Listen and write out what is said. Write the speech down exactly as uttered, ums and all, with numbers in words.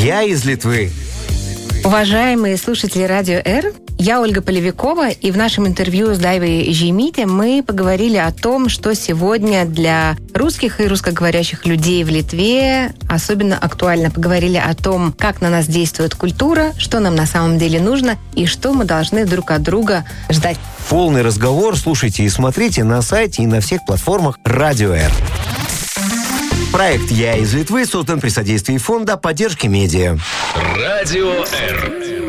«Я из Литвы». Уважаемые слушатели Радио Р, я Ольга Полевикова, и в нашем интервью с Дайвой Жеймите мы поговорили о том, что сегодня для русских и русскоговорящих людей в Литве особенно актуально. Поговорили о том, как на нас действует культура, что нам на самом деле нужно и что мы должны друг от друга ждать. Полный разговор слушайте и смотрите на сайте и на всех платформах Радио Р. Проект «Я из Литвы» создан при содействии Фонда поддержки медиа. Радио Р.